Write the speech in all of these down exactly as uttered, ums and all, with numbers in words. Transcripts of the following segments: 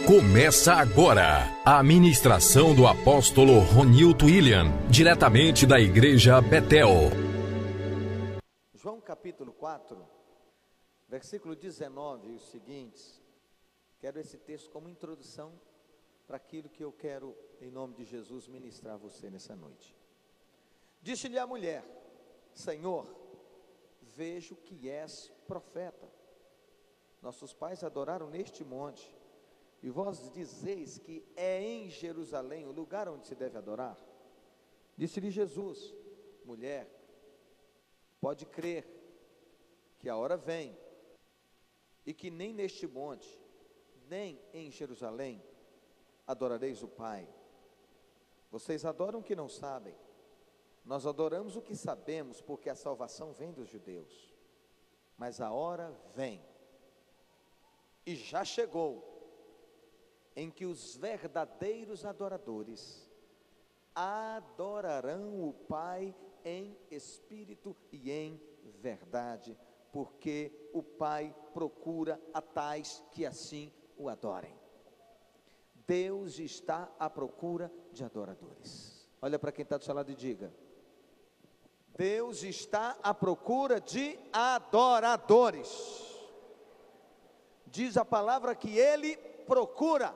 Começa agora a ministração do apóstolo Ronilton William, diretamente da igreja Betel. João capítulo quatro, versículo dezenove, e os seguintes. Quero esse texto como introdução para aquilo que eu quero, em nome de Jesus, ministrar a você nessa noite. Disse-lhe a mulher: Senhor, vejo que és profeta. Nossos pais adoraram neste monte, e vós dizeis que é em Jerusalém o lugar onde se deve adorar? Disse-lhe Jesus: mulher, pode crer que a hora vem, e que nem neste monte, nem em Jerusalém, adorareis o Pai. Vocês adoram o que não sabem, nós adoramos o que sabemos, porque a salvação vem dos judeus. Mas a hora vem, e já chegou, em que os verdadeiros adoradores adorarão o Pai em espírito e em verdade, porque o Pai procura a tais que assim o adorem. Deus está à procura de adoradores. Olha para quem está do seu lado e diga: Deus está à procura de adoradores. Diz a palavra que Ele procura,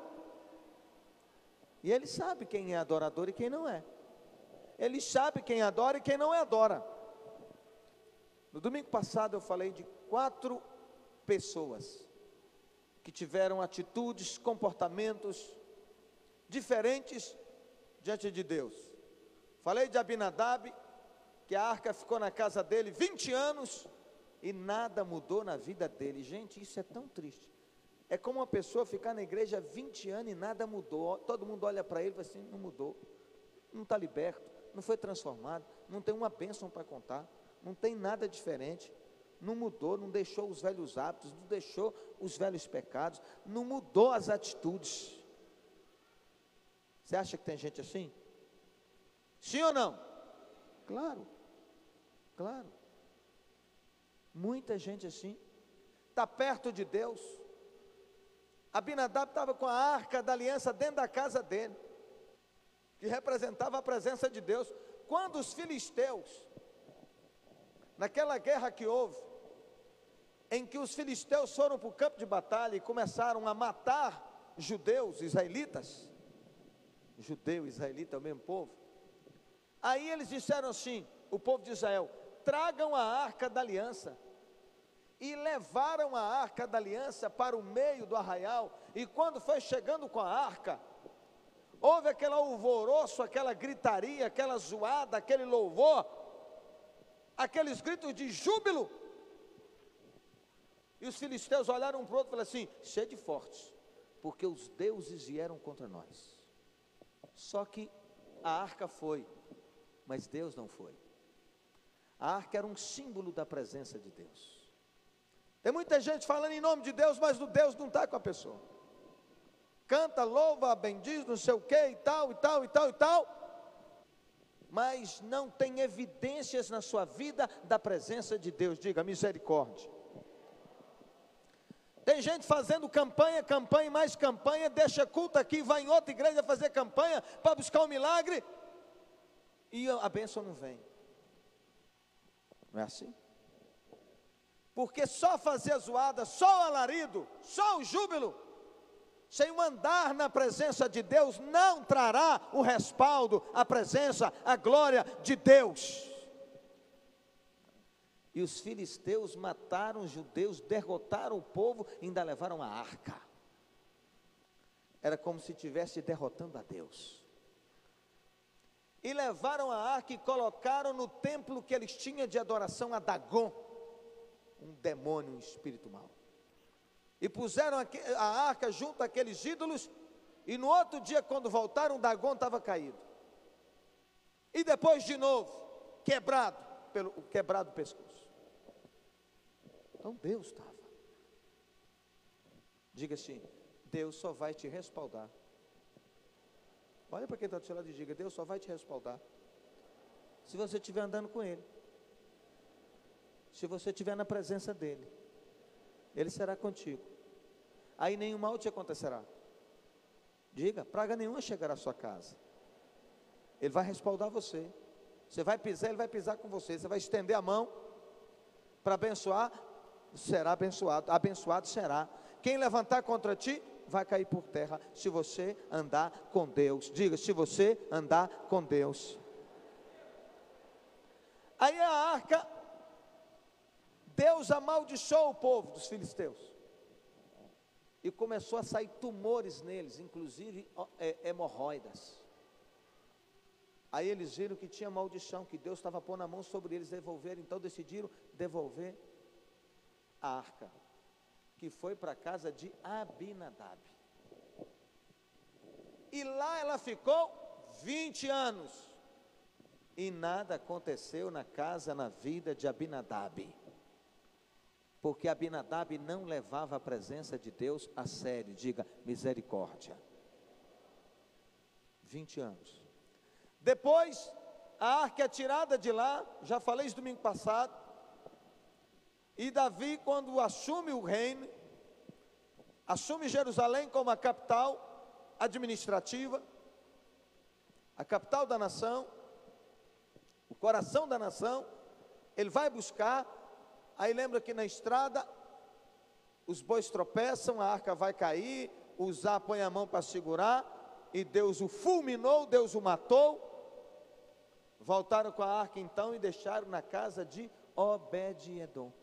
e Ele sabe quem é adorador e quem não é. Ele sabe quem adora e quem não adora. No domingo passado eu falei de quatro pessoas que tiveram atitudes, comportamentos diferentes diante de Deus. Falei de Abinadab, que a arca ficou na casa dele vinte anos e nada mudou na vida dele. Gente, isso é tão triste. É como uma pessoa ficar na igreja vinte anos e nada mudou. Todo mundo olha para ele e fala assim: não mudou, não está liberto, não foi transformado, não tem uma bênção para contar, não tem nada diferente, não mudou, não deixou os velhos hábitos, não deixou os velhos pecados, não mudou as atitudes. Você acha que tem gente assim? Sim ou não? Claro, claro. Muita gente assim, está perto de Deus. Abinadab estava com a arca da aliança dentro da casa dele, que representava a presença de Deus. Quando os filisteus, naquela guerra que houve, em que os filisteus foram para o campo de batalha e começaram a matar judeus, israelitas, judeu, israelita é o mesmo povo, aí eles disseram assim, o povo de Israel: tragam a arca da aliança. E levaram a arca da aliança para o meio do arraial, e quando foi chegando com a arca, houve aquele alvoroço, aquela gritaria, aquela zoada, aquele louvor, aqueles gritos de júbilo, e os filisteus olharam um para o outro e falaram assim: sede fortes, porque os deuses vieram contra nós. Só que a arca foi, mas Deus não foi. A arca era um símbolo da presença de Deus. Tem muita gente falando em nome de Deus, mas o Deus não está com a pessoa. Canta, louva, bendiz, não sei o que, e tal, e tal, e tal, e tal, mas não tem evidências na sua vida da presença de Deus. Diga: misericórdia. Tem gente fazendo campanha, campanha e mais campanha, deixa culto aqui, vai em outra igreja fazer campanha para buscar um milagre, e a bênção não vem. Não é assim? Porque só fazer zoada, só o alarido, só o júbilo, sem o andar na presença de Deus, não trará o respaldo, a presença, a glória de Deus. E os filisteus mataram os judeus, derrotaram o povo e ainda levaram a arca. Era como se estivesse derrotando a Deus. E levaram a arca e colocaram no templo que eles tinham de adoração a Dagon, um demônio, um espírito mau. E puseram a arca junto àqueles ídolos, e no outro dia, quando voltaram, Dagon estava caído. E depois de novo, quebrado, pelo, quebrado o pescoço. Então Deus estava. Diga assim: Deus só vai te respaldar. Olha para quem está do seu lado e diga: Deus só vai te respaldar se você estiver andando com Ele, se você estiver na presença dEle. Ele será contigo. Aí nenhum mal te acontecerá. Diga, praga nenhuma chegará à sua casa. Ele vai respaldar você. Você vai pisar, ele vai pisar com você. Você vai estender a mão para abençoar, será abençoado. Abençoado será. Quem levantar contra ti, vai cair por terra, se você andar com Deus. Diga, se você andar com Deus. Aí a arca, Deus amaldiçoou o povo dos filisteus. E começou a sair tumores neles, inclusive é, hemorroidas. Aí eles viram que tinha maldição, que Deus estava pondo a mão sobre eles, devolver. Então decidiram devolver a arca, que foi para a casa de Abinadab. E lá ela ficou vinte anos. E nada aconteceu na casa, na vida de Abinadab. Porque Abinadab não levava a presença de Deus a sério. Diga, misericórdia. vinte anos. Depois, a arca é tirada de lá, já falei isso domingo passado. E Davi, quando assume o reino, assume Jerusalém como a capital administrativa, a capital da nação, o coração da nação, ele vai buscar. Aí lembra que na estrada, os bois tropeçam, a arca vai cair, Uzá põe a mão para segurar, e Deus o fulminou, Deus o matou. Voltaram com a arca então e deixaram na casa de Obed-edom.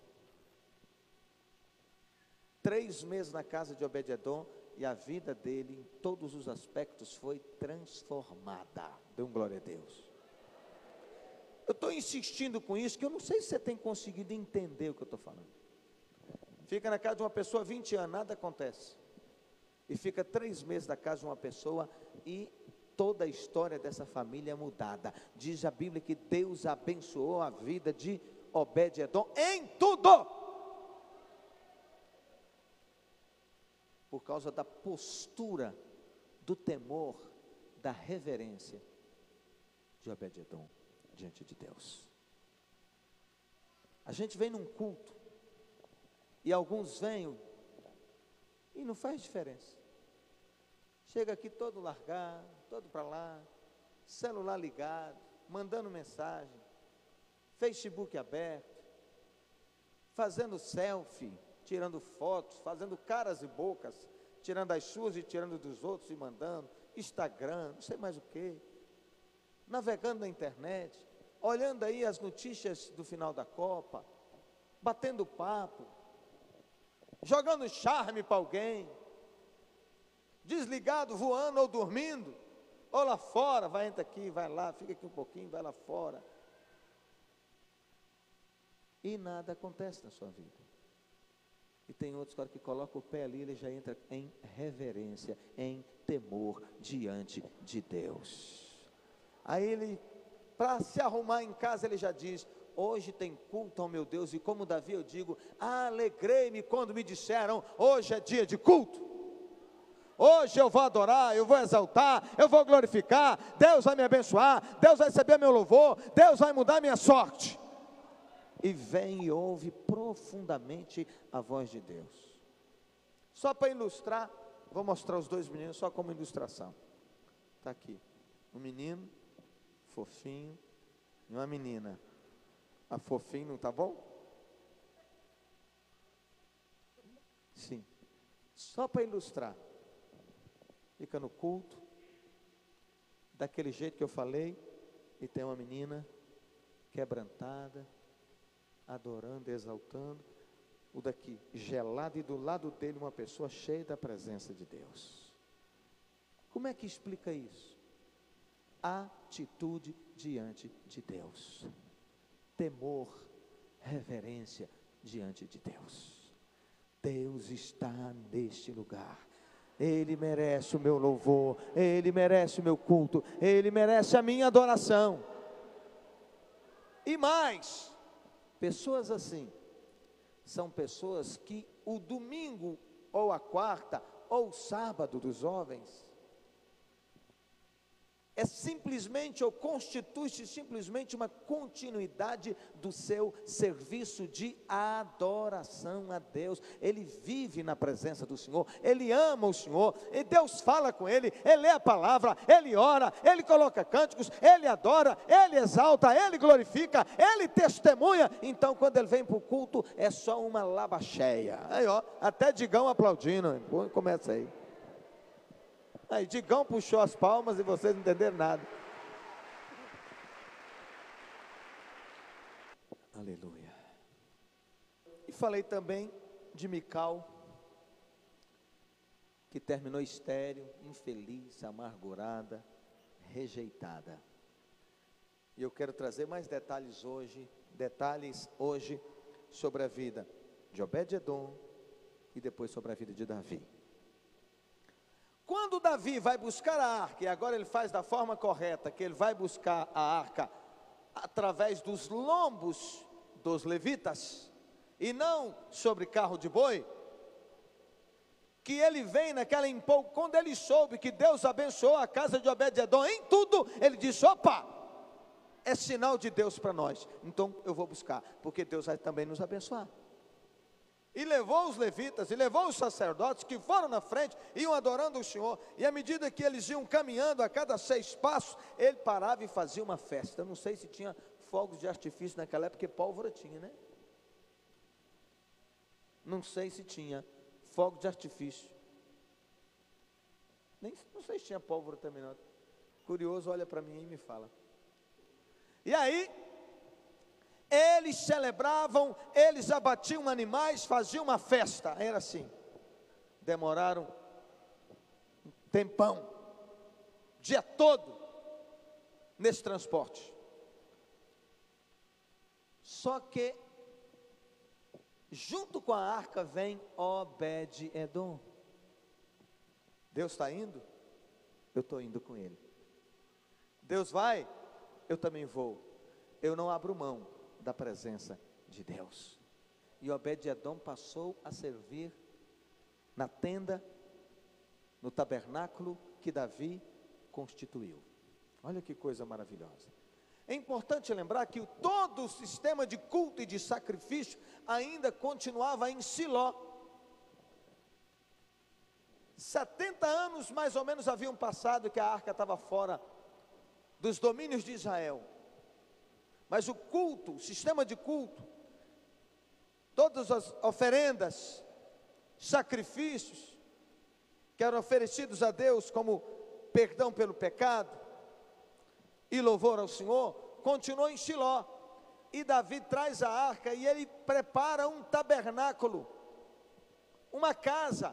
Três meses na casa de Obed-edom, e a vida dele, em todos os aspectos, foi transformada. Dê um glória a Deus. Eu estou insistindo com isso, que eu não sei se você tem conseguido entender o que eu estou falando. Fica na casa de uma pessoa vinte anos, nada acontece. E fica três meses na casa de uma pessoa e toda a história dessa família é mudada. Diz a Bíblia que Deus abençoou a vida de Obed-edom em tudo. Por causa da postura, do temor, da reverência de Obed-edom diante de Deus. A gente vem num culto e alguns vêm e não faz diferença. Chega aqui todo largado, todo para lá, celular ligado, mandando mensagem, Facebook aberto, fazendo selfie, tirando fotos, fazendo caras e bocas, tirando as suas e tirando dos outros e mandando, Instagram, não sei mais o que, navegando na internet, olhando aí as notícias do final da Copa, batendo papo, jogando charme para alguém, desligado, voando ou dormindo, ou lá fora, vai, entra aqui, vai lá, fica aqui um pouquinho, vai lá fora, e nada acontece na sua vida. E tem outros cara, que colocam o pé ali, ele já entra em reverência, em temor diante de Deus. Aí ele, para se arrumar em casa, ele já diz: hoje tem culto ao meu Deus. E como Davi eu digo, alegrei-me quando me disseram, hoje é dia de culto. Hoje eu vou adorar, eu vou exaltar, eu vou glorificar, Deus vai me abençoar, Deus vai receber meu louvor, Deus vai mudar minha sorte. E vem e ouve profundamente a voz de Deus. Só para ilustrar, vou mostrar os dois meninos só como ilustração. Está aqui, um menino fofinho e uma menina. A fofinho, não está bom? Sim, só para ilustrar. Fica no culto, daquele jeito que eu falei, e tem uma menina quebrantada, adorando, exaltando, o daqui gelado, e do lado dele uma pessoa cheia da presença de Deus. Como é que explica isso? Atitude diante de Deus, temor, reverência diante de Deus. Deus está neste lugar, Ele merece o meu louvor, Ele merece o meu culto, Ele merece a minha adoração. E mais, pessoas assim, são pessoas que o domingo, ou a quarta, ou o sábado dos jovens, é simplesmente, ou constitui-se simplesmente uma continuidade do seu serviço de adoração a Deus. Ele vive na presença do Senhor, ele ama o Senhor, e Deus fala com ele, ele lê a palavra, ele ora, ele coloca cânticos, ele adora, ele exalta, ele glorifica, ele testemunha. Então quando ele vem para o culto, é só uma laba cheia. Aí ó, até Digão aplaudindo, começa aí. Aí Digão puxou as palmas e vocês não entenderam nada. Aleluia. E falei também de Mical, que terminou estéril, infeliz, amargurada, rejeitada. E eu quero trazer mais detalhes hoje, detalhes hoje sobre a vida de Obed-edom e depois sobre a vida de Davi. Quando Davi vai buscar a arca, e agora ele faz da forma correta, que ele vai buscar a arca através dos lombos dos levitas, e não sobre carro de boi, que ele vem naquela empolgação, quando ele soube que Deus abençoou a casa de Obed-edom em tudo, ele disse, opa, é sinal de Deus para nós, então eu vou buscar, porque Deus vai também nos abençoar. E levou os levitas, e levou os sacerdotes que foram na frente, iam adorando o Senhor, e à medida que eles iam caminhando, a cada seis passos, ele parava e fazia uma festa. Eu não sei se tinha fogos de artifício naquela época, porque pólvora tinha, né? Não sei se tinha fogo de artifício, nem, não sei se tinha pólvora também não. Curioso, olha para mim e me fala. E aí, eles celebravam, eles abatiam animais, faziam uma festa, era assim. Demoraram um tempão, dia todo, nesse transporte. Só que, junto com a arca vem Obed-edom. Deus está indo? Eu estou indo com ele. Deus vai? Eu também vou. Eu não abro mão da presença de Deus. E Obed-edom passou a servir na tenda, no tabernáculo que Davi constituiu. Olha que coisa maravilhosa. É importante lembrar que todo o sistema de culto e de sacrifício ainda continuava em Siló. setenta anos mais ou menos haviam passado que a arca estava fora dos domínios de Israel. Mas o culto, o sistema de culto, todas as oferendas, sacrifícios que eram oferecidos a Deus como perdão pelo pecado e louvor ao Senhor, continuou em Siló. E Davi traz a arca e ele prepara um tabernáculo, uma casa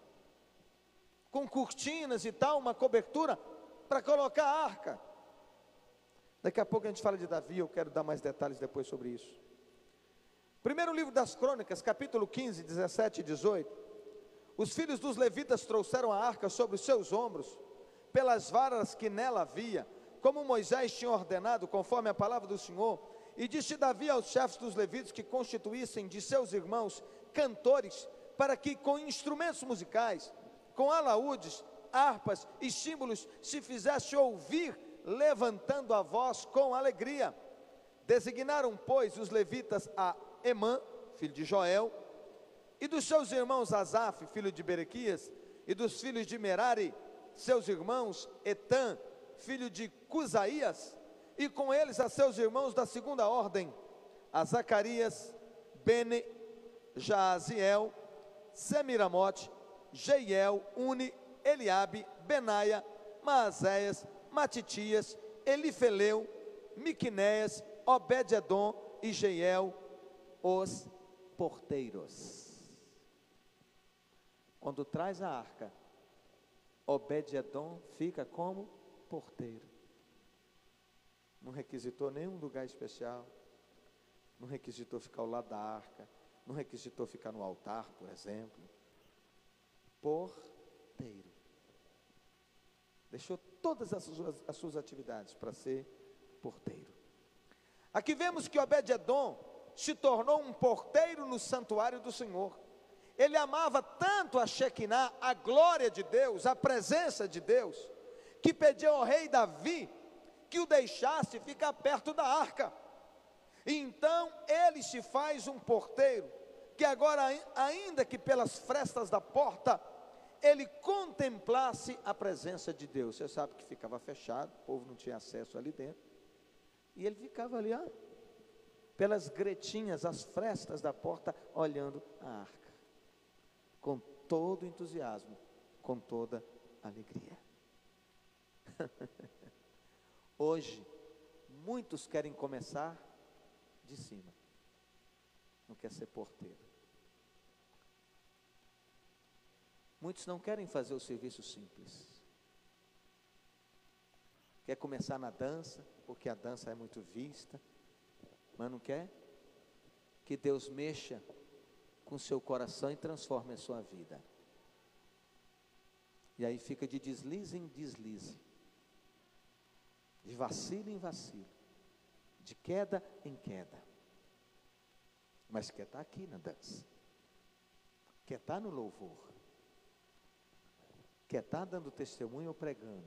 com cortinas e tal, uma cobertura para colocar a arca. Daqui a pouco a gente fala de Davi, eu quero dar mais detalhes depois sobre isso. Primeiro livro das Crônicas, capítulo quinze, dezessete e dezoito. Os filhos dos levitas trouxeram a arca sobre os seus ombros, pelas varas que nela havia, como Moisés tinha ordenado, conforme a palavra do Senhor. E disse Davi aos chefes dos levitas que constituíssem de seus irmãos cantores, para que com instrumentos musicais, com alaúdes, harpas e símbolos, se fizesse ouvir, levantando a voz com alegria. Designaram, pois, os levitas a Emã, filho de Joel, e dos seus irmãos Asaf, filho de Berequias, e dos filhos de Merari, seus irmãos Etã, filho de Cusaías, e com eles a seus irmãos da segunda ordem, a Zacarias, Bene, Jaaziel, Semiramote, Jeiel, Uni, Eliabe, Benaia, Maazéias, Matitias, Elifeleu, Miquinéias, Obed-edom e Jeiel, os porteiros. Quando traz a arca, Obed-edom fica como porteiro. Não requisitou nenhum lugar especial, não requisitou ficar ao lado da arca, não requisitou ficar no altar, por exemplo. Porteiro. Deixou todas as suas, as suas atividades para ser porteiro. Aqui vemos que Obed-edom se tornou um porteiro no santuário do Senhor. Ele amava tanto a Shekinah, a glória de Deus, a presença de Deus, que pediu ao rei Davi que o deixasse ficar perto da arca. Então ele se faz um porteiro, que agora, ainda que pelas frestas da porta, ele contemplasse a presença de Deus. Você sabe que ficava fechado, o povo não tinha acesso ali dentro, e ele ficava ali, ó, pelas gretinhas, as frestas da porta, olhando a arca, com todo entusiasmo, com toda alegria. Hoje, muitos querem começar de cima, não quer ser porteiro. Muitos não querem fazer o serviço simples. Quer começar na dança, porque a dança é muito vista, mas não quer que Deus mexa com seu coração e transforme a sua vida. E aí fica de deslize em deslize, de vacilo em vacilo, de queda em queda. Mas quer estar aqui na dança, quer estar no louvor, quer estar dando testemunho ou pregando.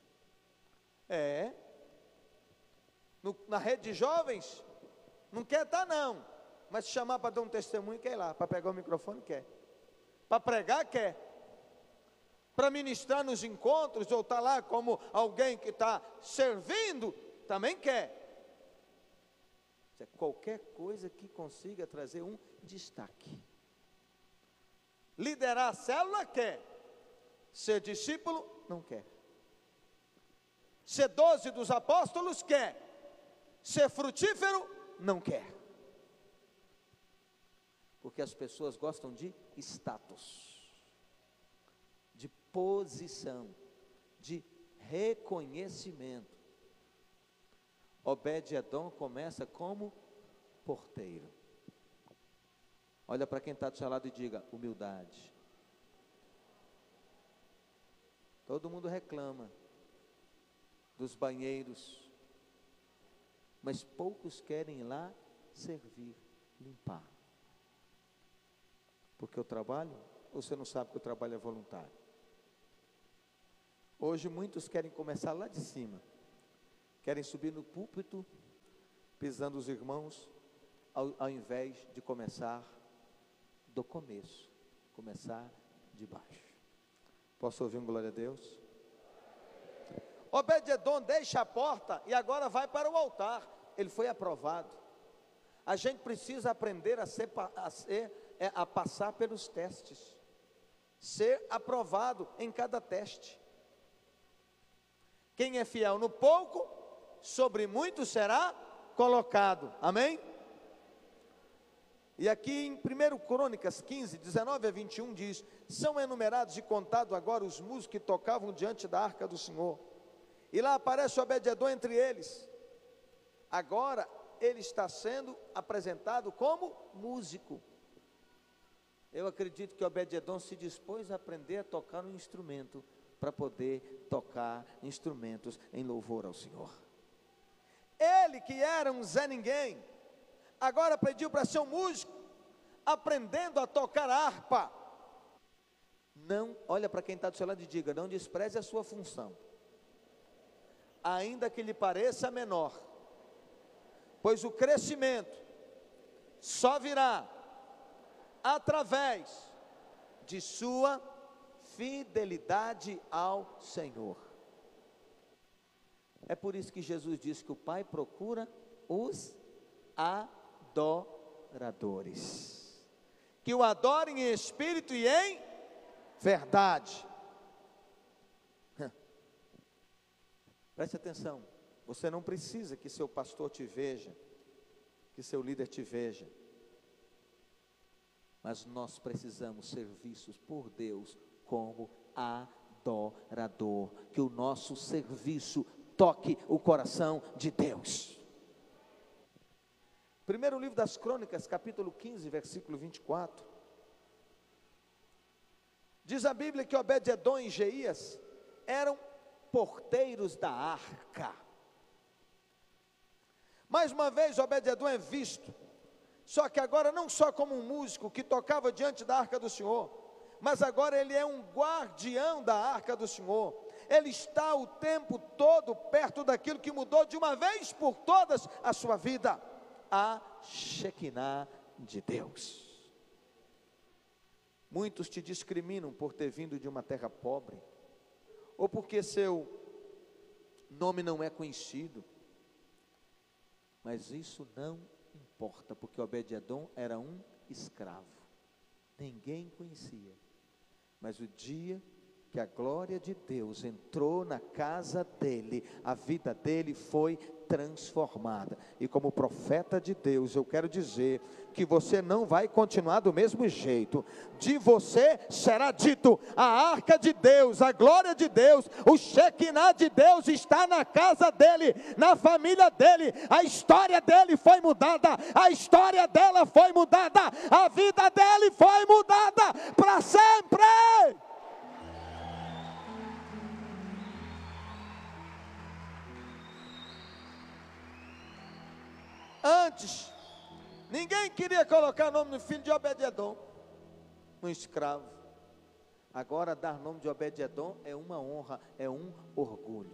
É, no, na rede de jovens, não quer estar não, mas se chamar para dar um testemunho, quer ir lá, para pegar o microfone, quer, para pregar, quer, para ministrar nos encontros, ou estar lá como alguém que está servindo, também quer. Qualquer coisa que consiga trazer um destaque. Liderar a célula, quer. Ser discípulo, não quer. Ser doze dos apóstolos, quer. Ser frutífero, não quer. Porque as pessoas gostam de status, de posição, de reconhecimento. Obed-edom começa como porteiro. Olha para quem está do seu lado e diga: humildade. Todo mundo reclama dos banheiros, mas poucos querem ir lá servir, limpar. Porque o trabalho, ou você não sabe que o trabalho é voluntário? Hoje muitos querem começar lá de cima, querem subir no púlpito, pisando os irmãos, ao, ao invés de começar do começo, começar de baixo. Posso ouvir um glória a Deus? Obed-edom deixa a porta e agora vai para o altar. Ele foi aprovado. A gente precisa aprender a, ser, a, ser, a passar pelos testes, ser aprovado em cada teste. Quem é fiel no pouco, sobre muito será colocado. Amém? E aqui em primeira Crônicas quinze, dezenove a vinte e um diz: são enumerados e contados agora os músicos que tocavam diante da arca do Senhor. E lá aparece Obed-edom entre eles. Agora ele está sendo apresentado como músico. Eu acredito que Obed-edom se dispôs a aprender a tocar um instrumento, para poder tocar instrumentos em louvor ao Senhor. Ele que era um Zé Ninguém, agora pediu para ser um músico, aprendendo a tocar harpa. Não, olha para quem está do seu lado e diga: não despreze a sua função, ainda que lhe pareça menor, pois o crescimento só virá através de sua fidelidade ao Senhor. É por isso que Jesus disse que o Pai procura os adoradores, que o adorem em espírito e em verdade. Preste atenção, você não precisa que seu pastor te veja, que seu líder te veja, mas nós precisamos ser vistos por Deus como adorador, que o nosso serviço toque o coração de Deus. Primeiro livro das Crônicas, capítulo quinze, versículo vinte e quatro, diz a Bíblia que Obed-edom e Jeías eram porteiros da arca. Mais uma vez Obed-edom é visto, só que agora não só como um músico que tocava diante da arca do Senhor, mas agora ele é um guardião da arca do Senhor. Ele está o tempo todo perto daquilo que mudou de uma vez por todas a sua vida, a Shekinah de Deus. Muitos te discriminam por ter vindo de uma terra pobre, ou porque seu nome não é conhecido, mas isso não importa, porque Obed-edom era um escravo, ninguém conhecia, mas o dia que a glória de Deus entrou na casa dele, a vida dele foi transformada. E como profeta de Deus, eu quero dizer que você não vai continuar do mesmo jeito. De você será dito: a arca de Deus, a glória de Deus, o Shekinah de Deus está na casa dele, na família dele. A história dele foi mudada, a história dela foi mudada, a vida dele foi mudada para sempre. Antes, ninguém queria colocar o nome do filho de Obed-edom, um escravo. Agora, dar nome de Obed-edom é uma honra, é um orgulho.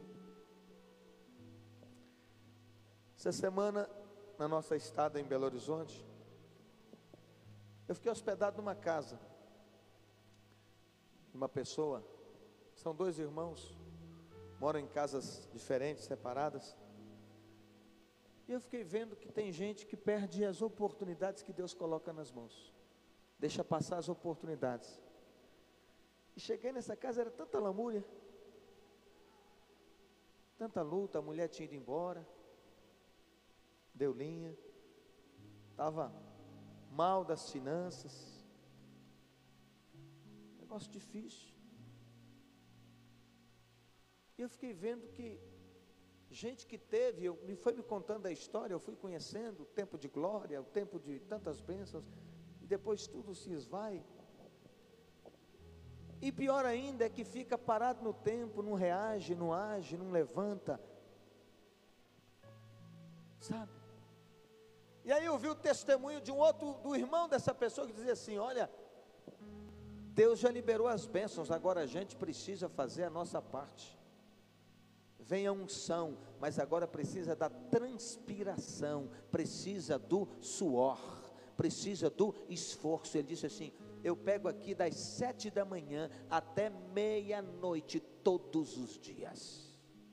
Essa semana, na nossa estada em Belo Horizonte, eu fiquei hospedado numa casa de uma pessoa. São dois irmãos, moram em casas diferentes, separadas. E eu fiquei vendo que tem gente que perde as oportunidades que Deus coloca nas mãos, deixa passar as oportunidades. E cheguei nessa casa, era tanta lamúria, tanta luta, a mulher tinha ido embora, deu linha, estava mal das finanças, negócio difícil. E eu fiquei vendo que gente que teve, eu, me foi me contando a história, eu fui conhecendo o tempo de glória, o tempo de tantas bênçãos, e depois tudo se esvai. E pior ainda é que fica parado no tempo, não reage, não age, não levanta, sabe? E aí eu vi o testemunho de um outro, do irmão dessa pessoa, que dizia assim: olha, Deus já liberou as bênçãos, agora a gente precisa fazer a nossa parte. Vem a unção, mas agora precisa da transpiração, precisa do suor, precisa do esforço. Ele disse assim: eu pego aqui das sete da manhã até meia-noite, todos os dias.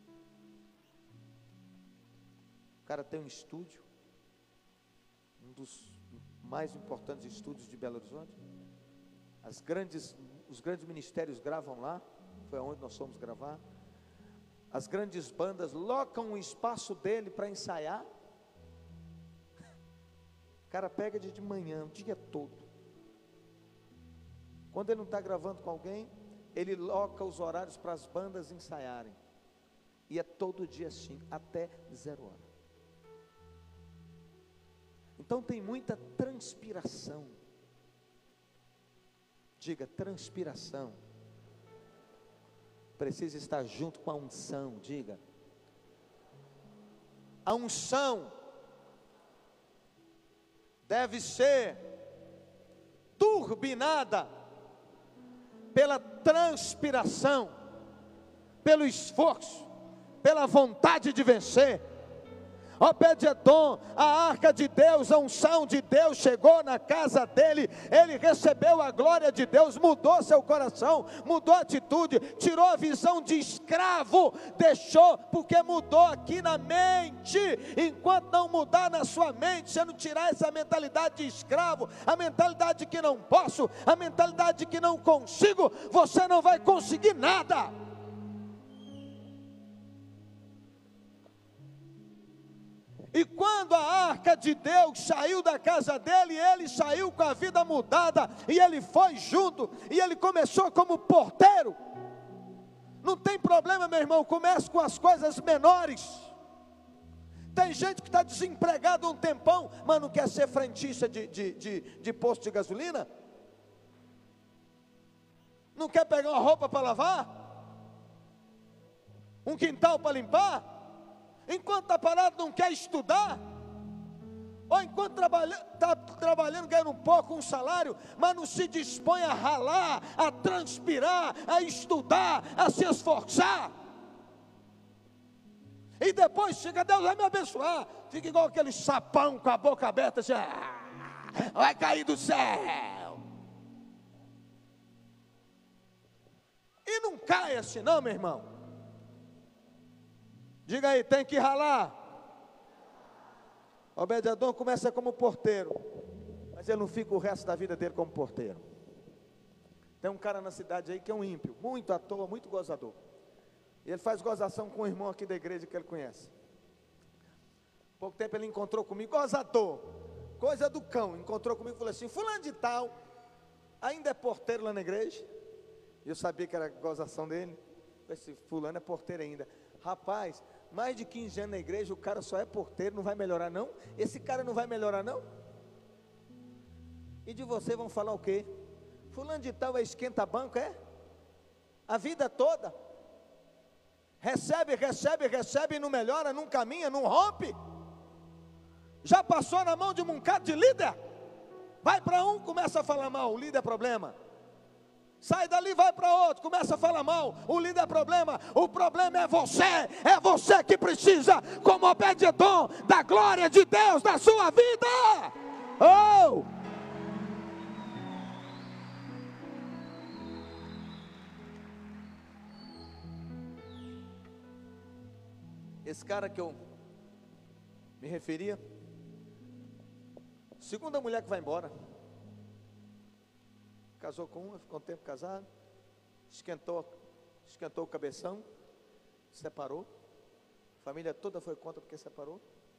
O cara tem um estúdio, um dos mais importantes estúdios de Belo Horizonte. As grandes, os grandes ministérios gravam lá, foi onde nós fomos gravar. As grandes bandas locam o espaço dele para ensaiar. O cara pega de manhã, o dia todo. Quando ele não está gravando com alguém, ele loca os horários para as bandas ensaiarem. E é todo dia assim, até zero hora. Então tem muita transpiração. Diga, transpiração. Precisa estar junto com a unção, diga. A unção deve ser turbinada pela transpiração, pelo esforço, pela vontade de vencer. Obed-edom, a arca de Deus, a unção de Deus chegou na casa dele, ele recebeu a glória de Deus, mudou seu coração, mudou a atitude, tirou a visão de escravo, deixou, porque mudou aqui na mente. Enquanto não mudar na sua mente, você não tirar essa mentalidade de escravo, a mentalidade de que não posso, a mentalidade de que não consigo, você não vai conseguir nada. E quando a arca de Deus saiu da casa dele, ele saiu com a vida mudada, e ele foi junto, e ele começou como porteiro. Não tem problema, meu irmão, comece com as coisas menores. Tem gente que está desempregado um tempão, mas não quer ser frentista de, de, de, de posto de gasolina? Não quer pegar uma roupa para lavar? Um quintal para limpar? Enquanto está parado não quer estudar? ou enquanto está trabalhando, ganhando um pouco, um salário, mas não se dispõe a ralar, a transpirar, a estudar, a se esforçar. E depois chega, Deus vai me abençoar, fica igual aquele sapão com a boca aberta, assim, ah, vai cair do céu. E não cai assim não, meu irmão. Diga aí, tem que ralar. Obed-edom começa como porteiro, mas ele não fica o resto da vida dele como porteiro. Tem um cara na cidade aí que é um ímpio, muito à toa, muito gozador. E ele faz gozação com um irmão aqui da igreja que ele conhece. Pouco tempo ele encontrou comigo, gozador, coisa do cão, encontrou comigo e falou assim, fulano de tal, ainda é porteiro lá na igreja? E eu sabia que era gozação dele. Esse fulano é porteiro ainda. Rapaz, mais de quinze anos na igreja, o cara só é porteiro, não vai melhorar não? Esse cara não vai melhorar não? E de você vão falar o quê? Fulano de tal é esquenta-banco, é? A vida toda? Recebe, recebe, recebe e não melhora, não caminha, não rompe? Já passou na mão de um bocado de líder? Vai para um, começa a falar mal, o líder é problema. Sai dali, vai para outro, começa a falar mal, o líder é problema, o problema é você, é você que precisa, como Obed-edom, da glória de Deus na sua vida. Oh! Esse cara que eu me referia, segunda mulher que vai embora, casou com uma, ficou um tempo casado, esquentou, esquentou o cabeção, separou, a família toda foi contra porque separou,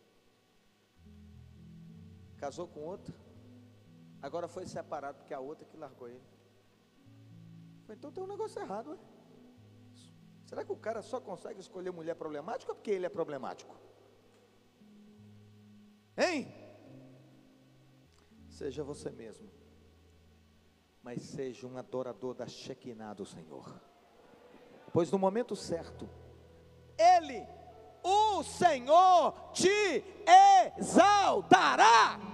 casou com outra, agora foi separado porque a outra que largou ele. Então tem um negócio errado, ué. Será que o cara só consegue escolher mulher problemática ou porque ele é problemático? Hein? Seja você mesmo, mas seja um adorador da Shekinah do Senhor, pois no momento certo, Ele, o Senhor, te exaltará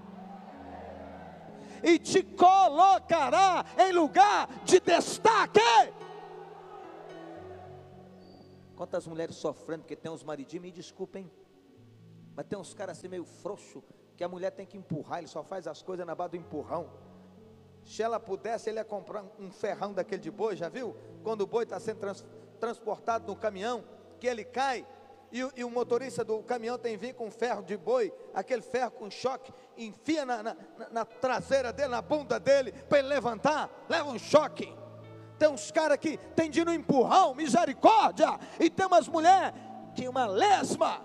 e te colocará em lugar de destaque. Quantas mulheres sofrendo porque tem uns maridinhos, me desculpem, mas tem uns caras assim meio frouxo, que a mulher tem que empurrar, ele só faz as coisas na base do empurrão. Se ela pudesse, ele ia comprar um ferrão daquele de boi, já viu? Quando o boi está sendo trans, transportado no caminhão, que ele cai, e, e o motorista do caminhão tem que vir com um ferro de boi, aquele ferro com choque, enfia na, na, na traseira dele, na bunda dele, para ele levantar, leva um choque. Tem uns caras que tem de ir no empurrão, misericórdia, e tem umas mulheres que uma lesma,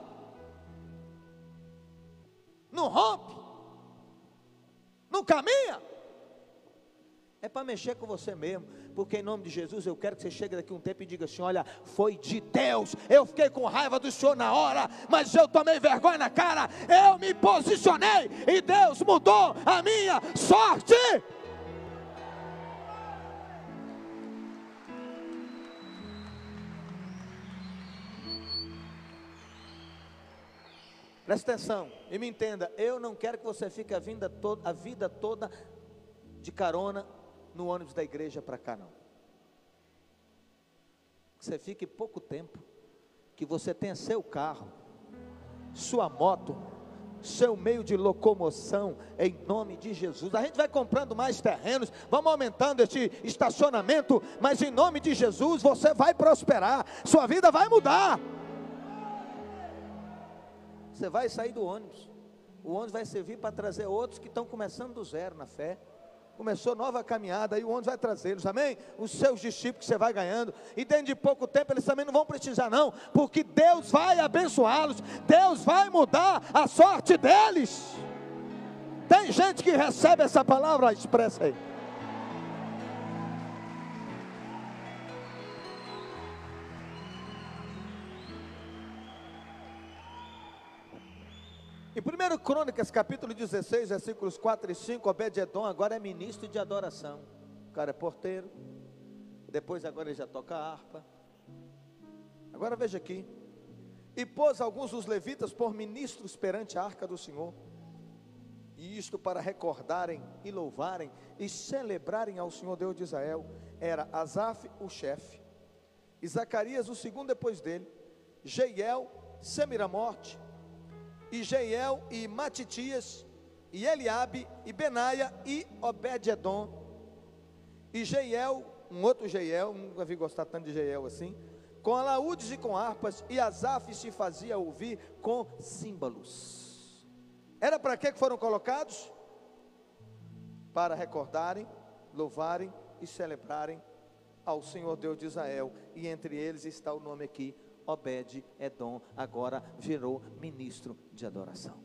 não rompe, não caminha. É para mexer com você mesmo, porque em nome de Jesus eu quero que você chegue daqui um tempo e diga assim, olha, foi de Deus, eu fiquei com raiva do Senhor na hora, mas eu tomei vergonha na cara, eu me posicionei, e Deus mudou a minha sorte. Presta atenção e me entenda, eu não quero que você fique a vida toda, a vida toda de carona no ônibus da igreja para cá, não. Que você fique pouco tempo, que você tenha seu carro, sua moto, seu meio de locomoção, em nome de Jesus. A gente vai comprando mais terrenos, vamos aumentando este estacionamento, mas em nome de Jesus você vai prosperar, sua vida vai mudar. Você vai sair do ônibus, o ônibus vai servir para trazer outros que estão começando do zero na fé, começou nova caminhada, aí o ônibus vai trazê-los, amém? Os seus discípulos que você vai ganhando, e dentro de pouco tempo eles também não vão precisar não, porque Deus vai abençoá-los, Deus vai mudar a sorte deles. Tem gente que recebe essa palavra, expressa aí. Em primeira Crônicas, capítulo dezesseis, versículos quatro e cinco, Obed-edom agora é ministro de adoração. O cara é porteiro, depois agora ele já toca a harpa. Agora veja aqui, e pôs alguns dos levitas por ministros perante a arca do Senhor, E isto para recordarem e louvarem e celebrarem ao Senhor Deus de Israel. Era Asaf o chefe, e Zacarias o segundo depois dele, Jeiel, Semiramote, e Jeiel e Matitias, e Eliabe, e Benaia, e Obed-edom, e Jeiel, um outro Jeiel, nunca vi gostar tanto de Jeiel assim, com alaúdes e com harpas, e Asaf se fazia ouvir com símbolos. Era para que foram colocados? Para recordarem, louvarem e celebrarem ao Senhor Deus de Israel, e entre eles está o nome aqui, Obed-edom, agora virou ministro de adoração.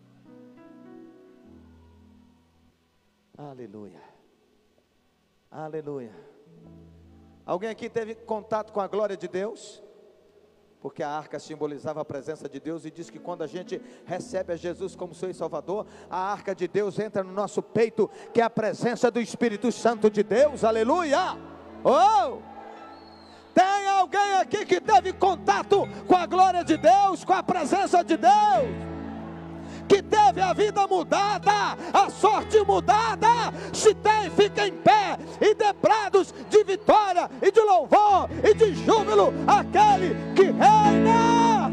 Aleluia, aleluia. Alguém aqui teve contato com a glória de Deus? Porque a arca simbolizava a presença de Deus, e diz que quando a gente recebe a Jesus como seu Salvador, a arca de Deus entra no nosso peito, que é a presença do Espírito Santo de Deus. Aleluia! Oh! Tem alguém aqui que teve contato com a glória de Deus, com a presença de Deus, que teve a vida mudada, a sorte mudada? Se tem, fica em pé e dê brados de vitória e de louvor e de júbilo àquele que reina.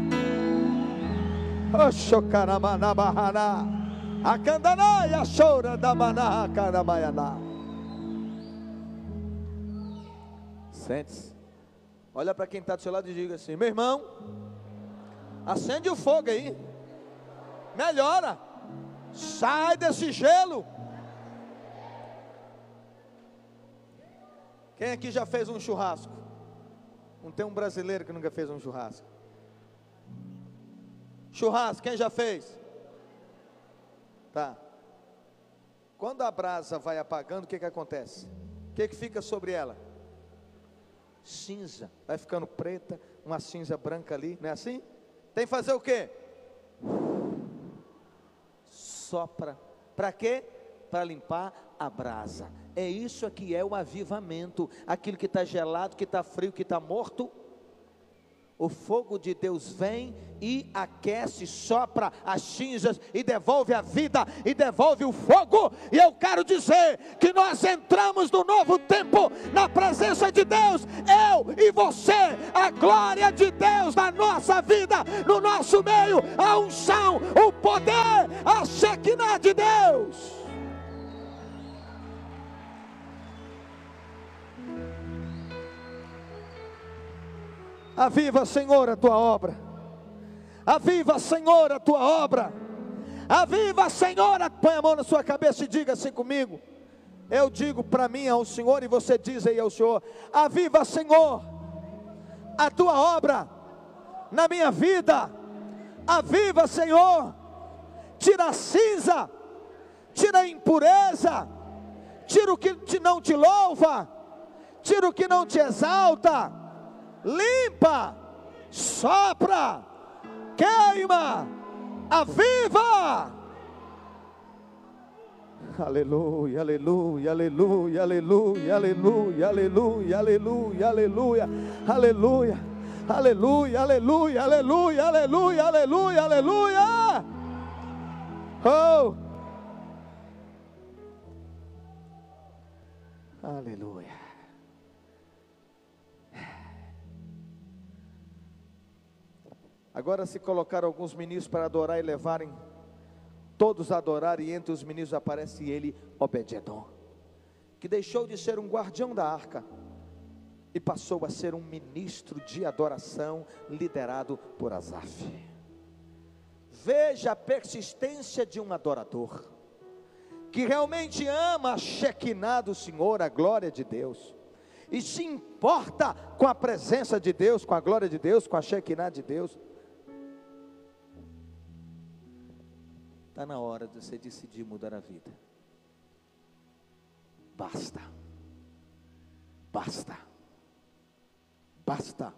Oxocaramanabarana, acandanaia chora da manaha caramayana. Sente-se. Olha para quem está do seu lado e diga assim: meu irmão, acende o fogo aí, melhora, sai desse gelo. Quem aqui já fez um churrasco? Não tem um brasileiro que nunca fez um churrasco. Churrasco, quem já fez? Tá. Quando a brasa vai apagando, o que que acontece? O que que fica sobre ela? Cinza, vai ficando preta, uma cinza branca ali, não é assim? Tem que fazer o quê? Sopra, para quê? Para limpar a brasa. É isso aqui, é o avivamento. Aquilo que está gelado, que está frio, que está morto, o fogo de Deus vem e aquece, sopra as cinzas e devolve a vida, e devolve o fogo. E eu quero dizer que nós entramos no novo tempo, na presença de Deus, eu e você, a glória de Deus na nossa vida, no nosso meio, a unção, o poder, a Shekinah de Deus. Aviva, Senhor, a tua obra. Aviva, Senhor, a tua obra. Aviva, Senhor. Põe a mão na sua cabeça e diga assim comigo. Eu digo para mim ao Senhor, e você diz aí ao Senhor: aviva, Senhor, a tua obra na minha vida. Aviva, Senhor. Tira a cinza, tira a impureza, tira o que te não te louva, tira o que não te exalta. Limpa, sopra, queima, aviva. Aleluia, aleluia, aleluia, aleluia, aleluia, aleluia, aleluia, aleluia, aleluia, aleluia, aleluia, aleluia, aleluia, aleluia, aleluia. Oh, aleluia. Agora se colocaram alguns ministros para adorar e levarem todos a adorar, e entre os ministros aparece ele, Obed-edom, que deixou de ser um guardião da arca e passou a ser um ministro de adoração liderado por Asaf. Veja a persistência de um adorador que realmente ama a Shekinah do Senhor, a glória de Deus, e se importa com a presença de Deus, com a glória de Deus, com a Shekinah de Deus. Está na hora de você decidir mudar a vida. Basta. Basta. Basta.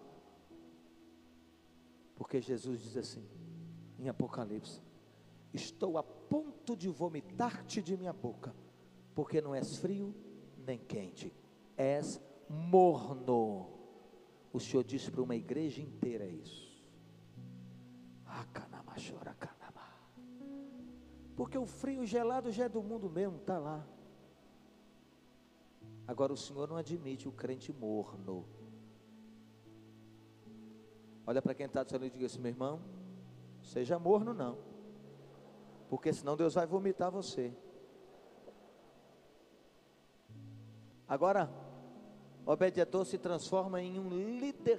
Porque Jesus diz assim, em Apocalipse: estou a ponto de vomitar-te de minha boca, porque não és frio nem quente, és morno. O Senhor disse para uma igreja inteira isso. Porque o frio gelado já é do mundo mesmo, está lá. Agora o Senhor não admite o crente morno. Olha para quem está do seu lado e diga assim: meu irmão, seja morno não, porque senão Deus vai vomitar você. Agora, Obed-edom se transforma em um líder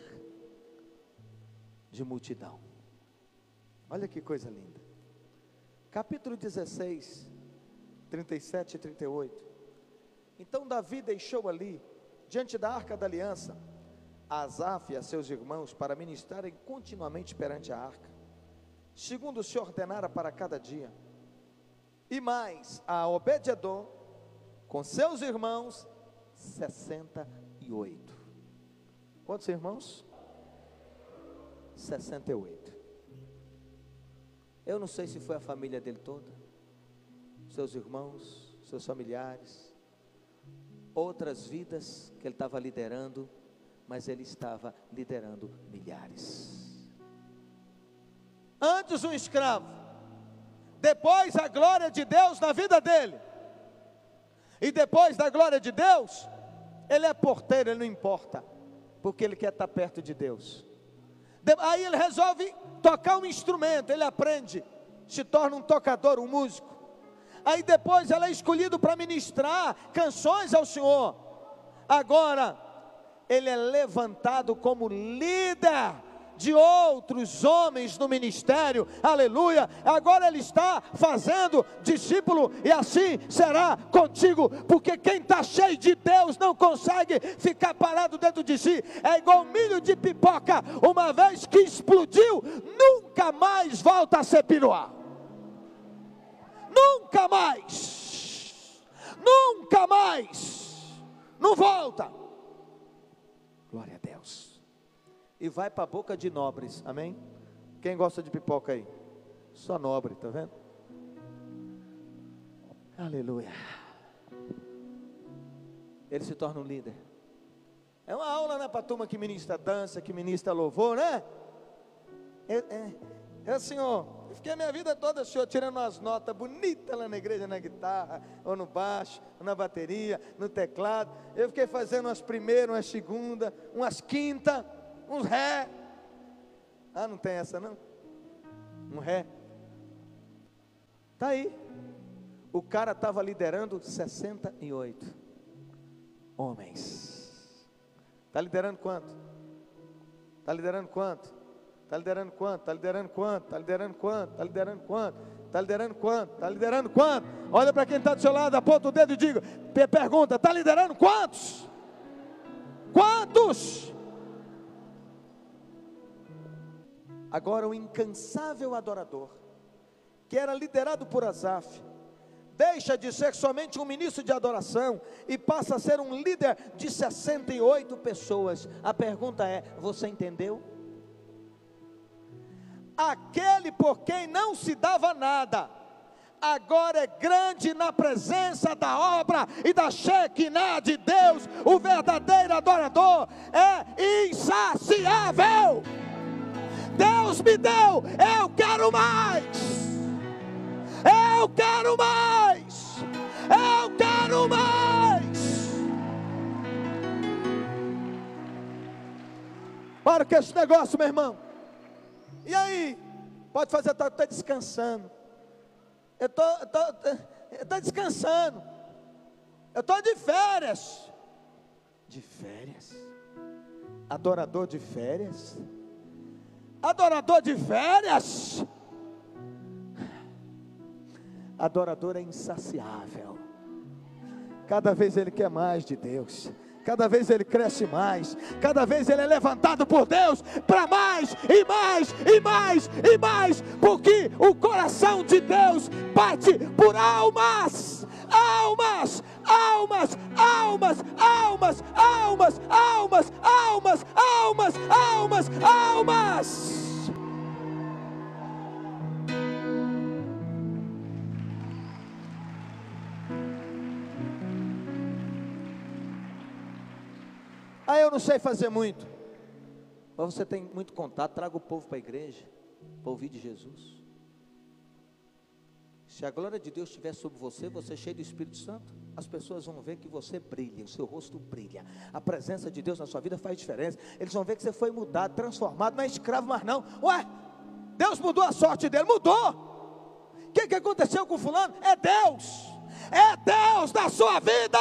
de multidão. Olha que coisa linda. Capítulo dezesseis, trinta e sete e trinta e oito. Então Davi deixou ali, diante da arca da aliança, a Asaf e a seus irmãos para ministrarem continuamente perante a arca, segundo se ordenara para cada dia. E mais a Obed-edom, com seus irmãos, sessenta e oito. Quantos irmãos? sessenta e oito. Eu não sei se foi a família dele toda, seus irmãos, seus familiares, outras vidas que ele estava liderando, mas ele estava liderando milhares. Antes um escravo, depois a glória de Deus na vida dele, e depois da glória de Deus, ele é porteiro, ele não importa, porque ele quer estar perto de Deus. Aí ele resolve tocar um instrumento, ele aprende, se torna um tocador, um músico. Aí depois ele é escolhido para ministrar canções ao Senhor. Agora ele é levantado como líder de outros homens no ministério, aleluia. Agora ele está fazendo discípulo, e assim será contigo, porque quem está cheio de Deus não consegue ficar parado dentro de si. É igual milho de pipoca, uma vez que explodiu, nunca mais volta a ser piruá. Nunca mais, nunca mais, não volta. Glória a Deus. E vai para a boca de nobres, amém? Quem gosta de pipoca aí? Só nobre, tá vendo? Aleluia. Ele se torna um líder. É uma aula, né, para a turma que ministra dança, que ministra louvor, né? É, é, é assim, ó, eu fiquei a minha vida toda, senhor, tirando umas notas bonitas lá na igreja, na guitarra, ou no baixo, ou na bateria, no teclado. Eu fiquei fazendo umas primeiras, umas segundas, umas quintas, uns ré. Ah, não tem essa não? Um ré. Tá aí. O cara estava liderando sessenta e oito homens. Está liderando quanto? Está liderando quanto? Está liderando quanto? Está liderando quanto? Está liderando quanto? Está liderando quanto? Está liderando quanto? Está liderando quanto? Olha para quem está do seu lado, aponta o dedo e diga, pergunta, está liderando quantos? Quantos? Agora o incansável adorador, que era liderado por Asaf, deixa de ser somente um ministro de adoração e passa a ser um líder de sessenta e oito pessoas. A pergunta é, você entendeu? Aquele por quem não se dava nada, agora é grande na presença da obra e da Shekinah de Deus. O verdadeiro adorador é insaciável. Deus me deu, eu quero mais, eu quero mais, eu quero mais. Para com esse negócio, meu irmão. E aí? Pode fazer, eu estou descansando, eu estou descansando, eu estou de férias. De férias? Adorador de férias? Adorador de férias? Adorador é insaciável. Cada vez ele quer mais de Deus, cada vez ele cresce mais, cada vez ele é levantado por Deus para mais e mais e mais e mais, porque o coração de Deus bate por almas, almas, almas, almas, almas, almas, almas, almas, almas, almas, almas. Ah, eu não sei fazer muito. Mas você tem muito contato, traga o povo para a igreja, para ouvir de Jesus. Se a glória de Deus estiver sobre você, você é cheio do Espírito Santo, as pessoas vão ver que você brilha, o seu rosto brilha, a presença de Deus na sua vida faz diferença. Eles vão ver que você foi mudado, transformado, não é escravo mais não. Ué, Deus mudou a sorte dele, mudou. O que, que aconteceu com fulano? É Deus, é Deus na sua vida.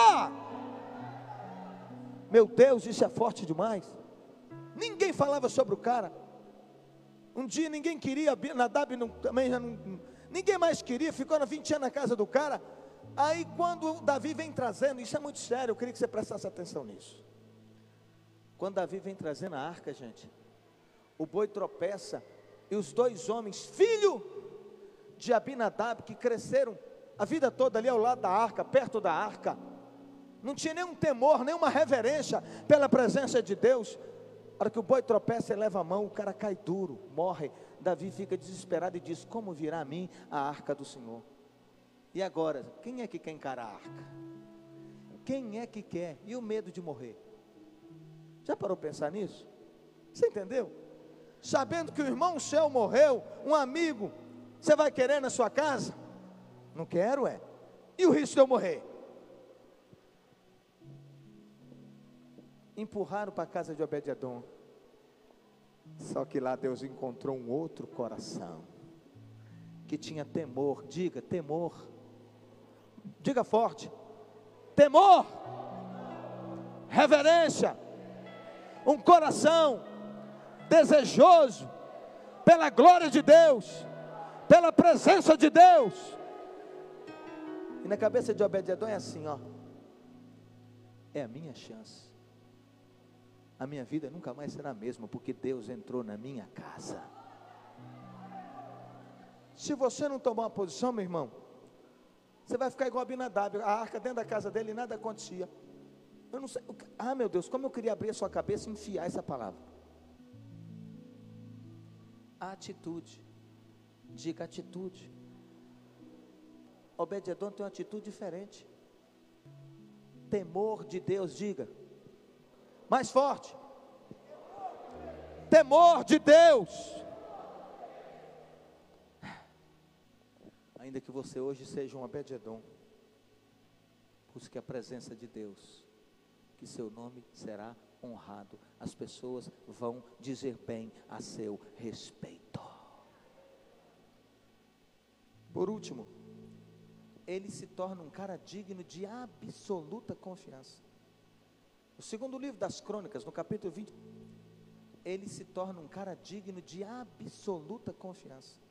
Meu Deus, isso é forte demais. Ninguém falava sobre o cara. Um dia ninguém queria, Nadab não, também já não, ninguém mais queria, ficou vinte anos na casa do cara. Aí quando Davi vem trazendo, isso é muito sério, eu queria que você prestasse atenção nisso. Quando Davi vem trazendo a arca, gente, o boi tropeça, e os dois homens, filho de Abinadab, que cresceram a vida toda ali ao lado da arca, perto da arca, não tinha nenhum temor, nenhuma reverência pela presença de Deus. A hora que o boi tropeça e leva a mão, o cara cai duro, morre. Davi fica desesperado e diz: como virá a mim a arca do Senhor? E agora, quem é que quer encarar a arca? Quem é que quer? E o medo de morrer? Já parou para pensar nisso? Você entendeu? Sabendo que o irmão seu morreu, um amigo, você vai querer na sua casa? Não quero, é. E o risco de eu morrer? Empurraram para a casa de Obed-edom. Só que lá Deus encontrou um outro coração, que tinha temor. Diga, temor. Diga forte. Temor. Reverência. Um coração desejoso pela glória de Deus, pela presença de Deus. E na cabeça de Obed-edom é assim, ó: é a minha chance. A minha vida nunca mais será a mesma, porque Deus entrou na minha casa. Se você não tomar uma posição, meu irmão, você vai ficar igual Abinadab, a arca dentro da casa dele e nada acontecia. Eu não sei, ah meu Deus, como eu queria abrir a sua cabeça e enfiar essa palavra. Atitude. Diga atitude. Obed-edom tem uma atitude diferente. Temor de Deus, diga. Mais forte. Temor de Deus. Ainda que você hoje seja um Obed-edom, busque a presença de Deus, que seu nome será honrado. As pessoas vão dizer bem a seu respeito. Por último, ele se torna um cara digno de absoluta confiança. No segundo livro das Crônicas, no capítulo vinte, ele se torna um cara digno de absoluta confiança.